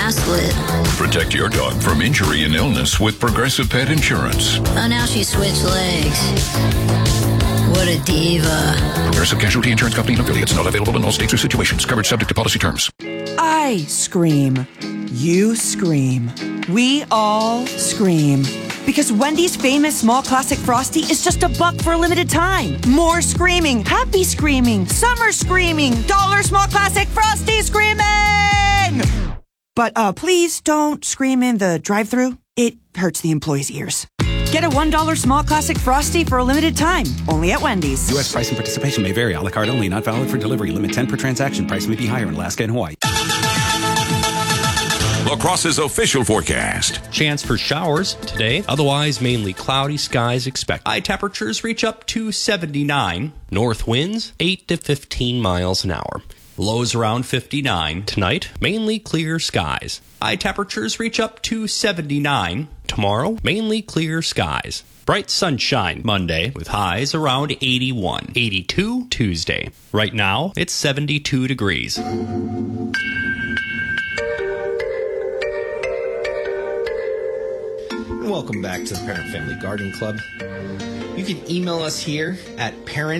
mask lit. Protect your dog from injury and illness with Progressive Pet Insurance. Oh, now she switched legs. What a diva. Progressive Casualty Insurance Company and affiliates. Not available in all states or situations. Coverage subject to policy terms. I scream. You scream. We all scream. Because Wendy's famous small classic Frosty is just $1 for a limited time. More screaming, happy screaming, summer screaming, dollar small classic Frosty screaming! But please don't scream in the drive-thru. It hurts the employees' ears. Get a $1 small classic Frosty for a limited time. Only at Wendy's. U.S. price and participation may vary. A la carte only. Not valid for delivery. Limit 10 per transaction. Price may be higher in Alaska and Hawaii. La Crosse's official forecast. Chance for showers today. Otherwise, mainly cloudy skies expect. High temperatures reach up to 79. North winds 8 to 15 miles an hour. Lows around 59. Tonight, mainly clear skies. High temperatures reach up to 79. Tomorrow, mainly clear skies. Bright sunshine Monday with highs around 81. 82 Tuesday. Right now, it's 72 degrees. Welcome back to the Parent Family Garden Club. You can email us here at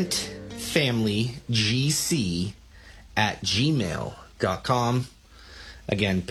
parentfamilygc@gmail.com. Again,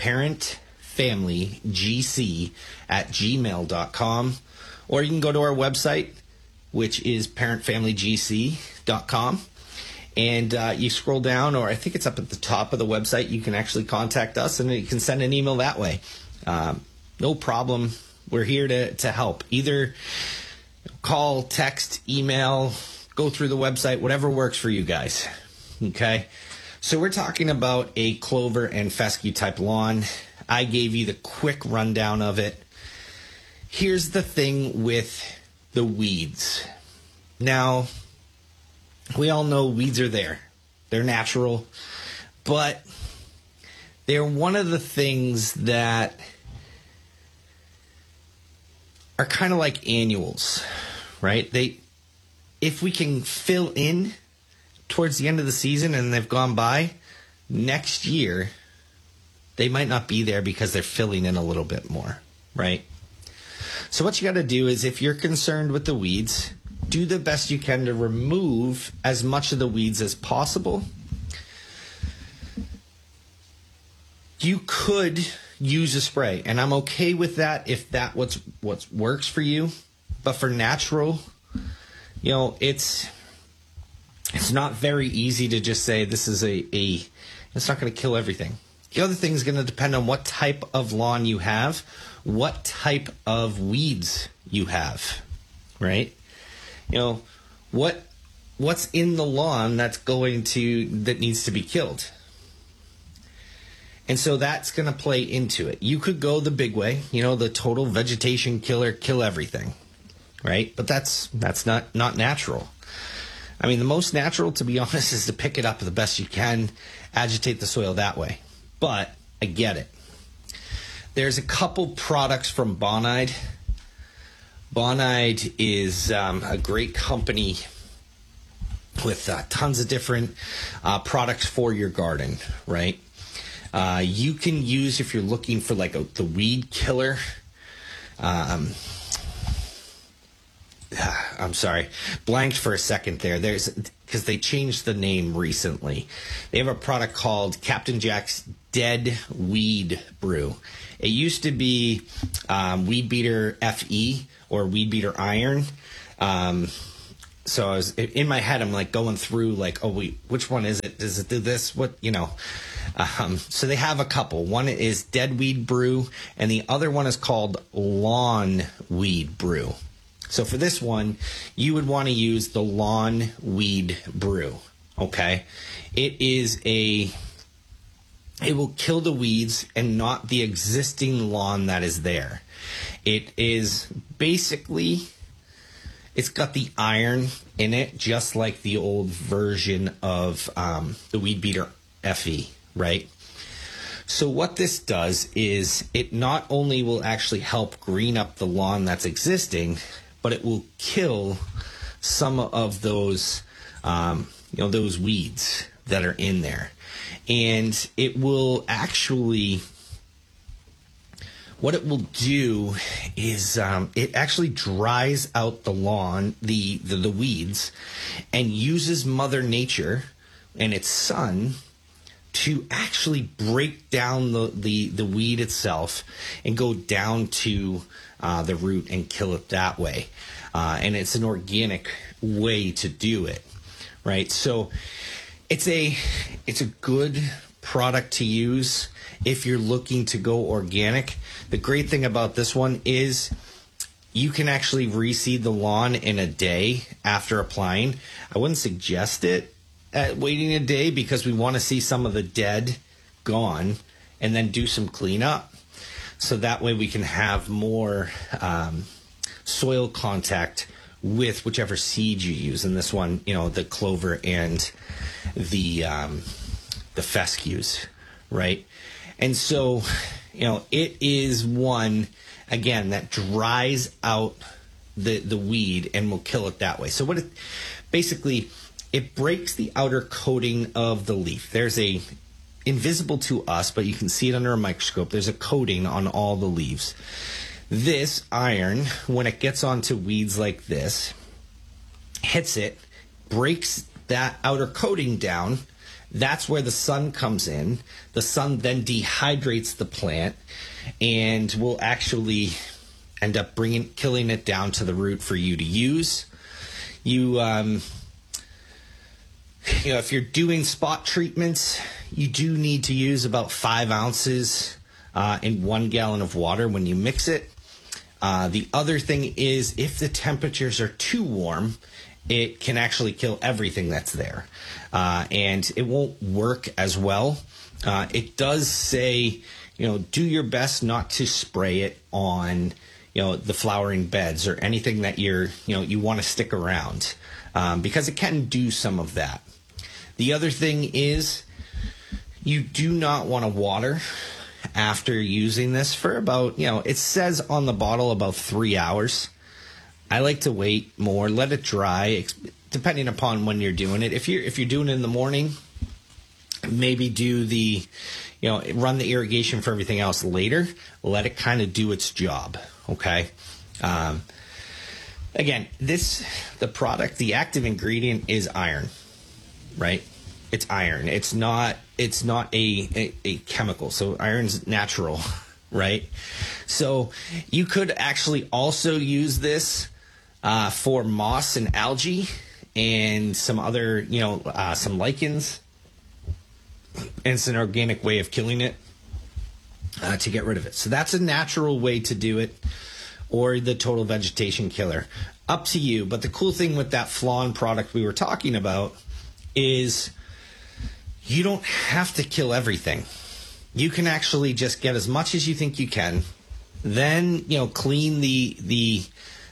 parentfamilygc@gmail.com. Or you can go to our website, which is parentfamilygc.com. And you scroll down, or I think it's up at the top of the website, you can actually contact us, and you can send an email that way. No problem. We're here to help. Either call, text, email, go through the website, whatever works for you guys. Okay? So we're talking about a clover and fescue type lawn. I gave you the quick rundown of it. Here's the thing with the weeds. Now, we all know weeds are there. They're natural. But they're one of the things that are kind of like annuals, right? If we can fill in towards the end of the season and they've gone by, next year they might not be there because they're filling in a little bit more, right? So what you got to do is, if you're concerned with the weeds, do the best you can to remove as much of the weeds as possible. You could use a spray, and I'm okay with that if that what works for you. But for natural, it's not very easy to just say this is it's not going to kill everything. The other thing is going to depend on what type of lawn you have, what type of weeds you have, right? What's in the lawn that needs to be killed. And so that's going to play into it. You could go the big way, the total vegetation killer, kill everything, right? But that's not natural. I mean, the most natural, to be honest, is to pick it up the best you can, agitate the soil that way. But I get it. There's a couple products from Bonide. Bonide is a great company with tons of different products for your garden, right? You can use, if you're looking for the weed killer, I'm sorry, blanked for a second there. Because they changed the name recently. They have a product called Captain Jack's Dead Weed Brew. It used to be Weed Beater FE or Weed Beater Iron. So I was in my head, I'm going through which one is it? Does it do this? What, so they have a couple. One is Dead Weed Brew, and the other one is called Lawn Weed Brew. So for this one, you would want to use the Lawn Weed Brew. Okay, it will kill the weeds and not the existing lawn that is there. It is basically, it's got the iron in it, just like the old version of the Weed Beater FE, right? So what this does is it not only will actually help green up the lawn that's existing, but it will kill some of those, those weeds that are in there. And it will actually what it will do is it actually dries out the lawn, the weeds, and uses Mother Nature and its sun to actually break down the weed itself and go down to the root and kill it that way. And it's an organic way to do it, right? So it's a good product to use if you're looking to go organic. The great thing about this one is you can actually reseed the lawn in a day after applying. I wouldn't suggest it at waiting a day because we want to see some of the dead gone and then do some cleanup. So that way we can have more soil contact with whichever seed you use. In this one, the clover and the fescues, right? And so, it is one, again, that dries out the weed and will kill it that way. So what it breaks the outer coating of the leaf. There's a, invisible to us, but you can see it under a microscope, there's a coating on all the leaves. This iron, when it gets onto weeds like this, hits it, breaks that outer coating down. That's where the sun comes in. The sun then dehydrates the plant and will actually end up killing it down to the root for you to use. If you're doing spot treatments, you do need to use about 5 ounces in 1 gallon of water when you mix it. The other thing is if the temperatures are too warm, it can actually kill everything that's there. And it won't work as well. It does say, do your best not to spray it on, the flowering beds or anything that you want to stick around, because it can do some of that. The other thing is you do not want to water after using this for about, it says on the bottle about 3 hours. I like to wait more, let it dry, depending upon when you're doing it. If you're doing it in the morning, maybe do run the irrigation for everything else later. Let it kind of do its job, okay? Again, the product, the active ingredient is iron, right? It's iron. It's not a chemical. So iron's natural, right? So you could actually also use this for moss and algae and some other, some lichens. And it's an organic way of killing it to get rid of it. So that's a natural way to do it, or the total vegetation killer. Up to you. But the cool thing with that Flawn product we were talking about is you don't have to kill everything. You can actually just get as much as you think you can, then clean the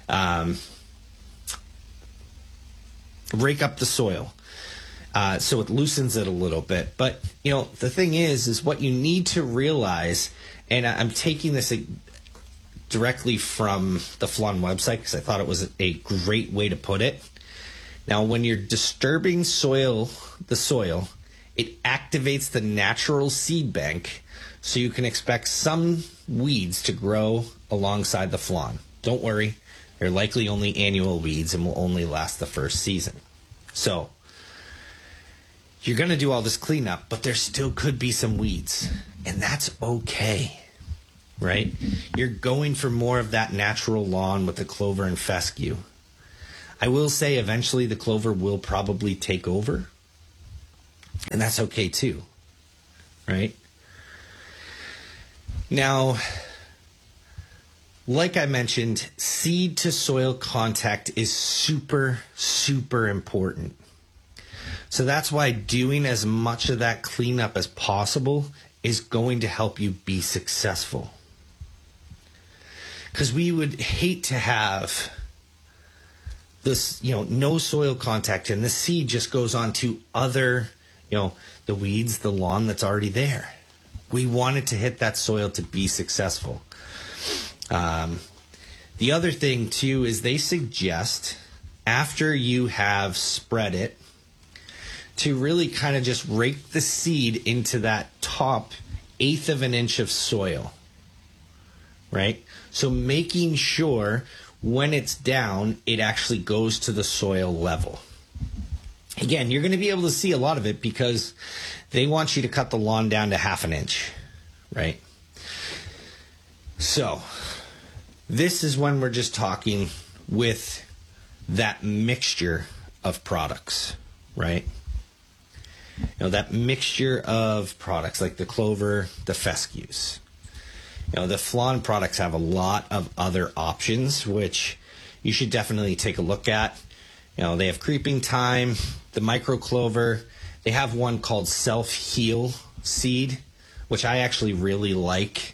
rake up the soil so it loosens it a little bit. But the thing is what you need to realize, and I'm taking this directly from the Flawn website because I thought it was a great way to put it. Now, when you're disturbing the soil, it activates the natural seed bank, so you can expect some weeds to grow alongside the Flawn. Don't worry, they're likely only annual weeds and will only last the first season. So, you're going to do all this cleanup, but there still could be some weeds, and that's okay, right? You're going for more of that natural lawn with the clover and fescue. I will say eventually the clover will probably take over, and that's okay too, right? Now, like I mentioned, seed to soil contact is super, super important. So that's why doing as much of that cleanup as possible is going to help you be successful. Because we would hate to have this, no soil contact, and the seed just goes on to other, the weeds, the lawn that's already there. We want it to hit that soil to be successful. The other thing too is they suggest after you have spread it to really kind of just rake the seed into that top 1/8 of an inch of soil, right? So making sure when it's down, it actually goes to the soil level. Again, you're going to be able to see a lot of it because they want you to cut the lawn down to 1/2 inch, right? So this is when we're just talking with that mixture of products, right? You know, that mixture of products like the clover, the fescues. You know, the Flawn products have a lot of other options, which you should definitely take a look at. You know, they have Creeping Time, the micro clover. They have one called Self Heal Seed, which I actually really like.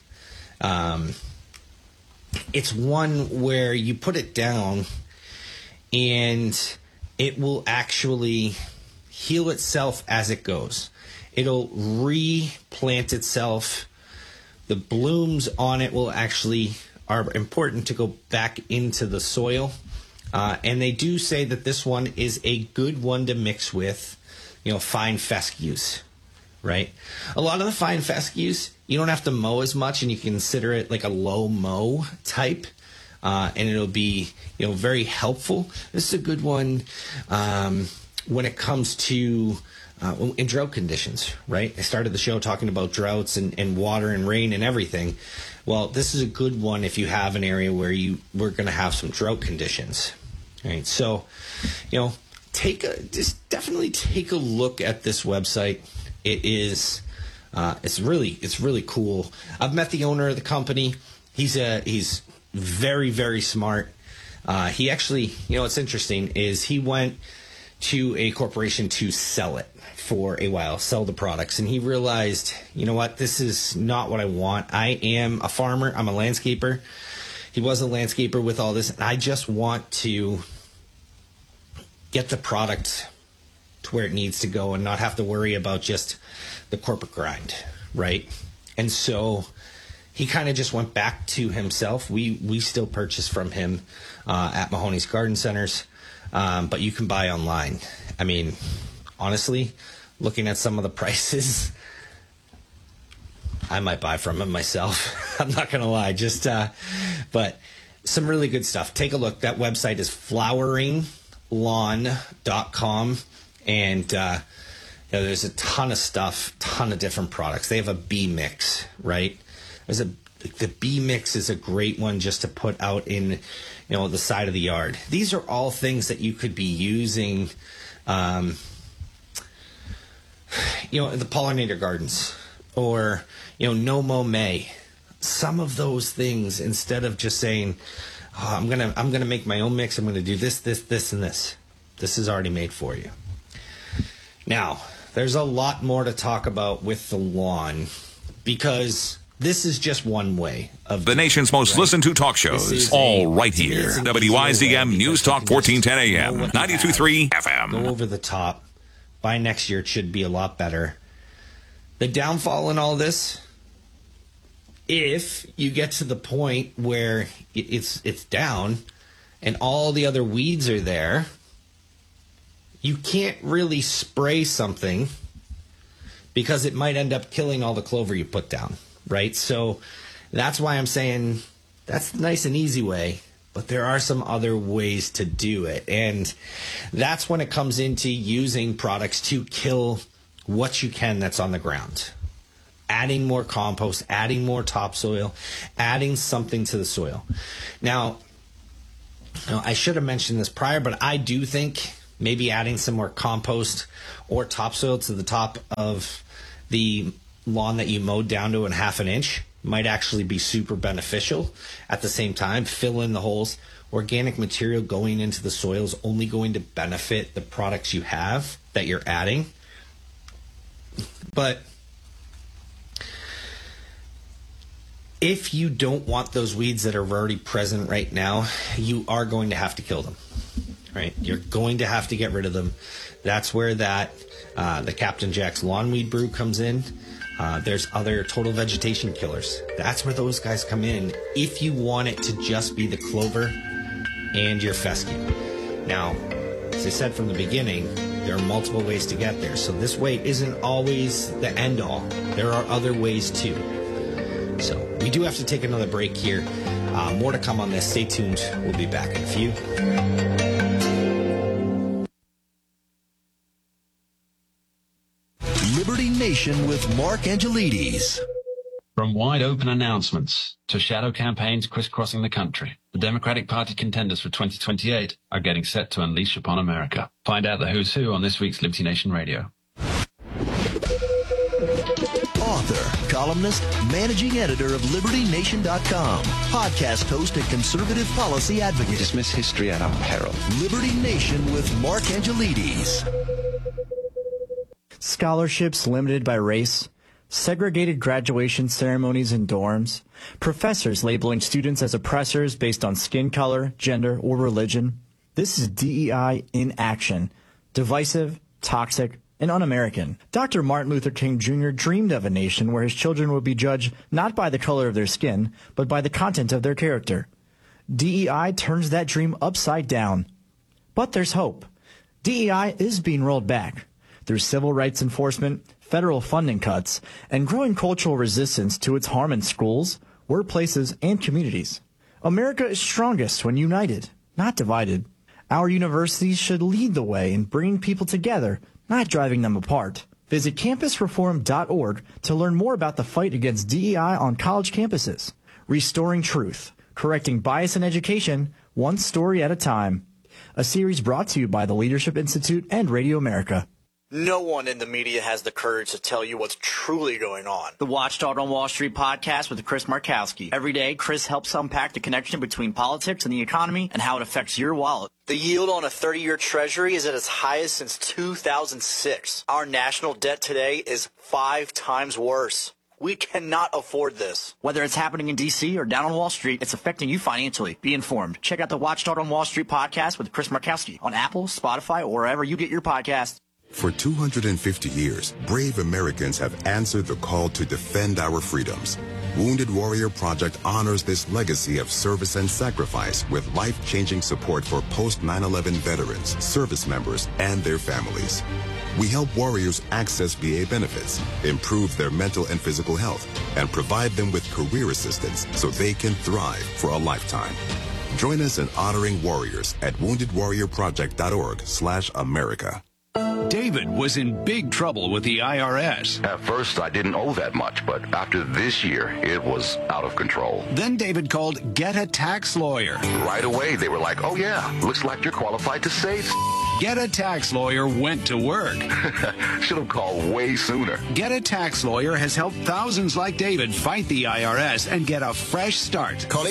It's one where you put it down and it will actually heal itself as it goes. It'll replant itself. The blooms on it are important to go back into the soil. And they do say that this one is a good one to mix with, you know, fine fescues, right? A lot of the fine fescues, you don't have to mow as much, and you consider it like a low mow type. And it'll be, you know, very helpful. This is a good one when it comes to in drought conditions, right? I started the show talking about droughts and water and rain and everything. Well, this is a good one if you have an area where we're going to have some drought conditions, right? So, you know, definitely take a look at this website. It is, it's really cool. I've met the owner of the company. He's very, very smart. He actually, you know, what's interesting is he went to a corporation to sell it for a while, sell the products. And he realized, you know what, this is not what I want. I am a farmer. I'm a landscaper. He was a landscaper with all this. And I just want to get the product to where it needs to go and not have to worry about just the corporate grind, right? And so he kind of just went back to himself. We still purchase from him at Mahoney's Garden Centers, but you can buy online. I mean, honestly, looking at some of the prices, I might buy from him myself. I'm not going to lie. But some really good stuff. Take a look. That website is floweringlawn.com. And you know, there's a ton of stuff, ton of different products. They have a bee mix, right? The bee mix is a great one just to put out in, you know, the side of the yard. These are all things that you could be using, you know, in the pollinator gardens, or, you know, no mow May. Some of those things, instead of just saying, oh, I'm gonna make my own mix, I'm gonna do this, and this. This is already made for you. Now, there's a lot more to talk about with the lawn, because this is just one way of the nation's most listened to talk shows, all right here. WYZM News Talk 1410 AM, 92.3 FM. Go over the top. By next year, it should be a lot better. The downfall in all this, if you get to the point where it's down and all the other weeds are there, you can't really spray something because it might end up killing all the clover you put down, right? So that's why I'm saying that's the nice and easy way, but there are some other ways to do it. And that's when it comes into using products to kill what you can that's on the ground. Adding more compost, adding more topsoil, adding something to the soil. Now, I should have mentioned this prior, but I do think maybe adding some more compost or topsoil to the top of the lawn that you mowed down to 1/2 inch might actually be super beneficial. At the same time, fill in the holes. Organic material going into the soil is only going to benefit the products you have that you're adding. But if you don't want those weeds that are already present right now, you are going to have to kill them, right? You're going to have to get rid of them. That's where the Captain Jack's Lawn Weed Brew comes in. There's other total vegetation killers. That's where those guys come in if you want it to just be the clover and your fescue. Now, as I said from the beginning, there are multiple ways to get there. So this way isn't always the end all. There are other ways too. So we do have to take another break here. More to come on this. Stay tuned. We'll be back in a few. Liberty Nation with Mark Angelides. From wide open announcements to shadow campaigns crisscrossing the country, the Democratic Party contenders for 2028 are getting set to unleash upon America. Find out the who's who on this week's Liberty Nation Radio. Author, columnist, managing editor of LibertyNation.com, podcast host and conservative policy advocate. Dismiss history at our peril. Liberty Nation with Mark Angelides. Scholarships limited by race, segregated graduation ceremonies in dorms, professors labeling students as oppressors based on skin color, gender, or religion. This is DEI in action. Divisive, toxic, and un-American. Dr. Martin Luther King Jr. dreamed of a nation where his children would be judged not by the color of their skin, but by the content of their character. DEI turns that dream upside down. But there's hope. DEI is being rolled back. Through civil rights enforcement, federal funding cuts, and growing cultural resistance to its harm in schools, workplaces, and communities. America is strongest when united, not divided. Our universities should lead the way in bringing people together, not driving them apart. Visit campusreform.org to learn more about the fight against DEI on college campuses. Restoring truth, correcting bias in education, one story at a time. A series brought to you by the Leadership Institute and Radio America. No one in the media has the courage to tell you what's truly going on. The Watchdog on Wall Street podcast with Chris Markowski. Every day, Chris helps unpack the connection between politics and the economy and how it affects your wallet. The yield on a 30-year treasury is at its highest since 2006. Our national debt today is 5 times worse. We cannot afford this. Whether it's happening in D.C. or down on Wall Street, it's affecting you financially. Be informed. Check out the Watchdog on Wall Street podcast with Chris Markowski on Apple, Spotify, or wherever you get your podcasts. For 250 years, brave Americans have answered the call to defend our freedoms. Wounded Warrior Project honors this legacy of service and sacrifice with life-changing support for post-9/11 veterans, service members, and their families. We help warriors access VA benefits, improve their mental and physical health, and provide them with career assistance so they can thrive for a lifetime. Join us in honoring warriors at woundedwarriorproject.org/America. David was in big trouble with the IRS. At first, I didn't owe that much, but after this year, it was out of control. Then David called Get a Tax Lawyer. Right away, they were like, oh yeah, looks like you're qualified to save. Get a Tax Lawyer went to work. Should have called way sooner. Get a Tax Lawyer has helped thousands like David fight the IRS and get a fresh start. Call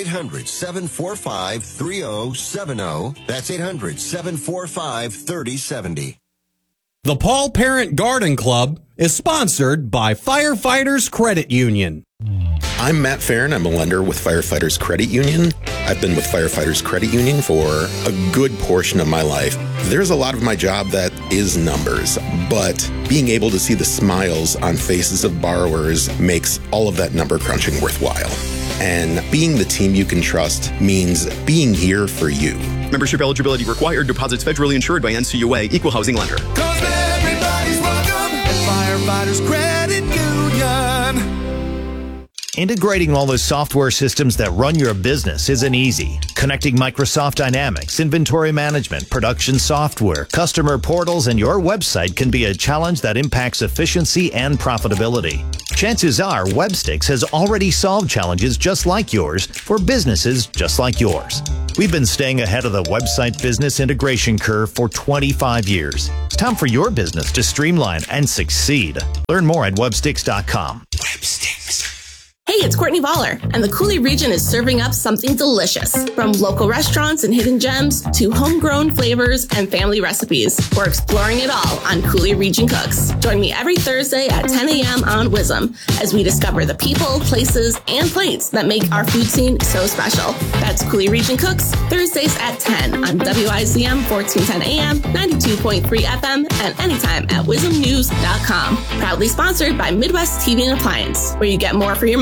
800-745-3070. That's 800-745-3070. The Paul Parent Garden Club is sponsored by Firefighters Credit Union. I'm Matt Farron. I'm a lender with Firefighters Credit Union. I've been with Firefighters Credit Union for a good portion of my life. There's a lot of my job that is numbers, but being able to see the smiles on faces of borrowers makes all of that number crunching worthwhile. And being the team you can trust means being here for you. Membership eligibility required. Deposits federally insured by NCUA. Equal housing lender. 'Cause everybody's welcome at Firefighters Credit Union. Integrating all the software systems that run your business isn't easy. Connecting Microsoft Dynamics, inventory management, production software, customer portals, and your website can be a challenge that impacts efficiency and profitability. Chances are Webstix has already solved challenges just like yours for businesses just like yours. We've been staying ahead of the website business integration curve for 25 years. It's time for your business to streamline and succeed. Learn more at Webstix.com. Webstix. Hey, it's Courtney Voller, and the Cooley region is serving up something delicious. From local restaurants and hidden gems to homegrown flavors and family recipes, we're exploring it all on Cooley Region Cooks. Join me every Thursday at 10 a.m. on WISM as we discover the people, places, and plates that make our food scene so special. That's Cooley Region Cooks, Thursdays at 10 on WIZM 1410 AM, 92.3 FM, and anytime at WISMnews.com. Proudly sponsored by Midwest TV and Appliance, where you get more for your money.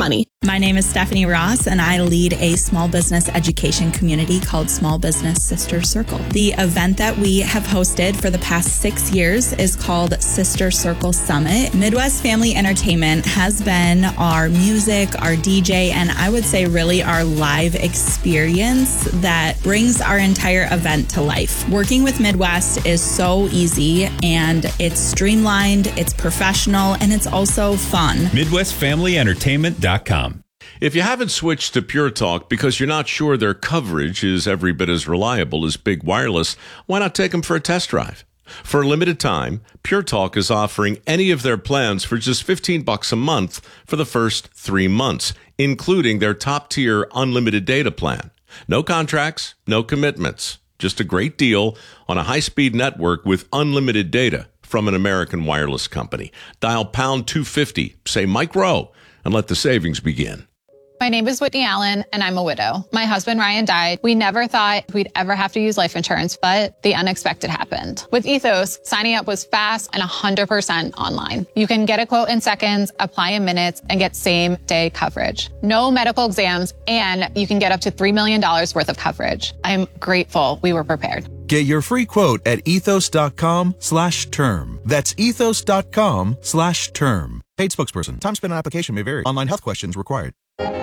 My name is Stephanie Ross, and I lead a small business education community called Small Business Sister Circle. The event that we have hosted for the past 6 years is called Sister Circle Summit. Midwest Family Entertainment has been our music, our DJ, and I would say really our live experience that brings our entire event to life. Working with Midwest is so easy, and it's streamlined, it's professional, and it's also fun. MidwestFamilyEntertainment.com. If you haven't switched to Pure Talk because you're not sure their coverage is every bit as reliable as Big Wireless, why not take them for a test drive? For a limited time, Pure Talk is offering any of their plans for just $15 a month for the first 3 months, including their top-tier unlimited data plan. No contracts, no commitments. Just a great deal on a high-speed network with unlimited data from an American wireless company. Dial pound 250, say Mike Rowe, and let the savings begin. My name is Whitney Allen, and I'm a widow. My husband, Ryan, died. We never thought we'd ever have to use life insurance, but the unexpected happened. With Ethos, signing up was fast and 100% online. You can get a quote in seconds, apply in minutes, and get same-day coverage. No medical exams, and you can get up to $3 million worth of coverage. I'm grateful we were prepared. Get your free quote at ethos.com/term. That's ethos.com/term. Paid spokesperson. Time spent on application may vary. Online health questions required.